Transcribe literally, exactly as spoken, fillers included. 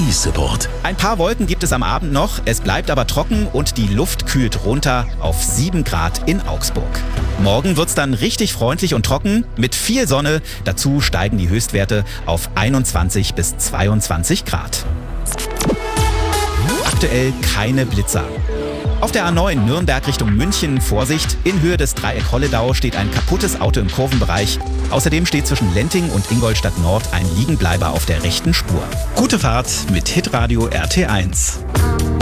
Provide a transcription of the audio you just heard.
E-Support. Ein paar Wolken gibt es am Abend noch, es bleibt aber trocken und die Luft kühlt runter auf sieben Grad in Augsburg. Morgen wird's dann richtig freundlich und trocken mit viel Sonne. Dazu steigen die Höchstwerte auf einundzwanzig bis zweiundzwanzig Grad. Aktuell keine Blitzer. Auf der A neun Nürnberg Richtung München Vorsicht. In Höhe des Dreieck Holledau steht ein kaputtes Auto im Kurvenbereich. Außerdem steht zwischen Lenting und Ingolstadt Nord ein Liegenbleiber auf der rechten Spur. Gute Fahrt mit Hitradio R T eins.